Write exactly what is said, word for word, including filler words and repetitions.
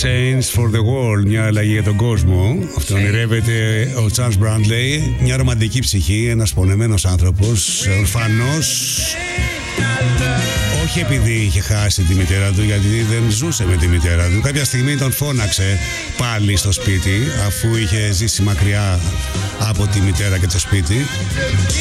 Chains for the World, μια αλλαγή για τον κόσμο. Αυτό ονειρεύεται ο Charles Bradley. Μια ρομαντική ψυχή, ένας πονεμένος άνθρωπος, ορφανός. Όχι επειδή είχε χάσει τη μητέρα του, γιατί δεν ζούσε με τη μητέρα του. Κάποια στιγμή τον φώναξε πάλι στο σπίτι, αφού είχε ζήσει μακριά από τη μητέρα και το σπίτι.